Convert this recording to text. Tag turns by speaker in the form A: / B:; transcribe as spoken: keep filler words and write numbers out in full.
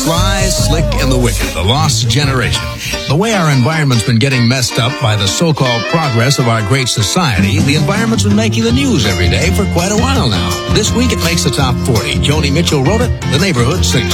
A: Sly, Slick, and the Wicked, the Lost Generation. The way our environment's been getting messed up by the so-called progress of our great society, the environment's been making the news every day for quite a while now. This week it makes the top forty. Joni Mitchell wrote it, The Neighborhood sings.